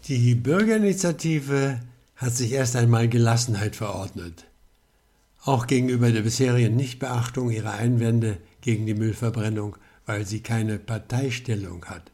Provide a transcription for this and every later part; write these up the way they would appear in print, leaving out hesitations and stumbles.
Die Bürgerinitiative hat sich erst einmal Gelassenheit verordnet, auch gegenüber der bisherigen Nichtbeachtung ihrer Einwände gegen die Müllverbrennung, weil sie keine Parteistellung hat.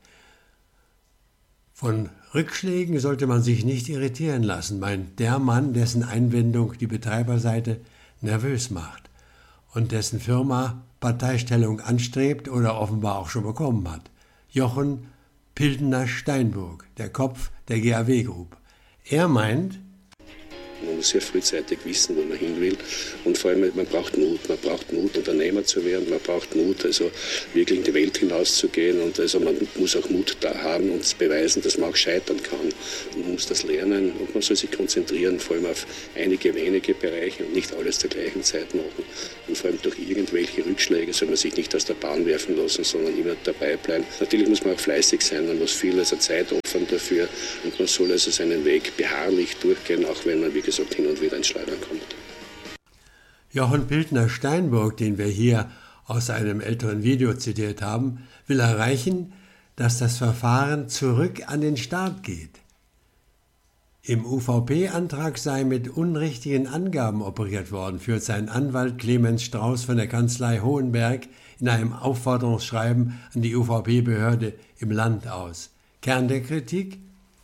Von Rückschlägen sollte man sich nicht irritieren lassen, meint der Mann, dessen Einwendung die Betreiberseite nervös macht und dessen Firma Parteistellung anstrebt oder offenbar auch schon bekommen hat. Jochen Pildener-Steinburg, der Kopf der GAW Group. Er meint, man muss sehr frühzeitig wissen, wo man hin will, und vor allem man braucht Mut, Unternehmer zu werden, man braucht Mut, also wirklich in die Welt hinauszugehen, und also man muss auch Mut da haben und beweisen, dass man auch scheitern kann. Man muss das lernen und man soll sich konzentrieren, vor allem auf einige wenige Bereiche und nicht alles zur gleichen Zeit machen. Und vor allem durch irgendwelche Rückschläge soll man sich nicht aus der Bahn werfen lassen, sondern immer dabei bleiben. Natürlich muss man auch fleißig sein, man muss viel Zeit opfern dafür, und man soll also seinen Weg beharrlich durchgehen, auch wenn man, wie gesagt, hin und wieder ins Schleudern kommt. Jochen Pildener-Steinburg, den wir hier aus einem älteren Video zitiert haben, will erreichen, dass das Verfahren zurück an den Staat geht. Im UVP-Antrag sei mit unrichtigen Angaben operiert worden, führt sein Anwalt Clemens Strauß von der Kanzlei Hohenberg in einem Aufforderungsschreiben an die UVP-Behörde im Land aus. Kern der Kritik: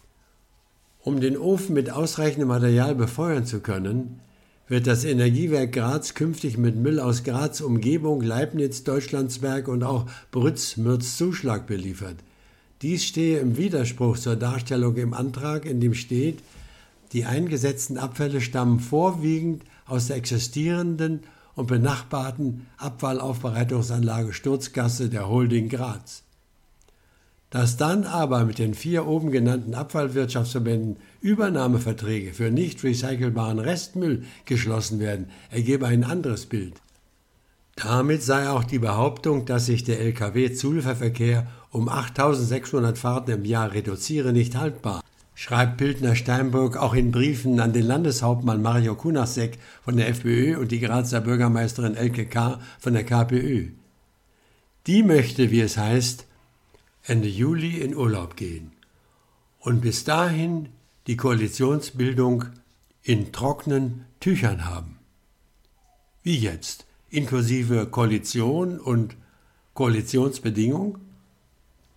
Um den Ofen mit ausreichendem Material befeuern zu können, wird das Energiewerk Graz künftig mit Müll aus Graz Umgebung, Leibniz, Deutschlandsberg und auch Brütz-Mürz-Zuschlag beliefert. Dies stehe im Widerspruch zur Darstellung im Antrag, in dem steht, die eingesetzten Abfälle stammen vorwiegend aus der existierenden und benachbarten Abfallaufbereitungsanlage Sturzgasse der Holding Graz. Dass dann aber mit den 4 oben genannten Abfallwirtschaftsverbänden Übernahmeverträge für nicht recycelbaren Restmüll geschlossen werden, ergebe ein anderes Bild. Damit sei auch die Behauptung, dass sich der Lkw-Zulieferverkehr um 8.600 Fahrten im Jahr reduziere, nicht haltbar, schreibt Pildener-Steinburg auch in Briefen an den Landeshauptmann Mario Kunasek von der FPÖ und die Grazer Bürgermeisterin Elke K. von der KPÖ. Die möchte, wie es heißt, Ende Juli in Urlaub gehen und bis dahin die Koalitionsbildung in trockenen Tüchern haben. Wie jetzt, inklusive Koalition und Koalitionsbedingung?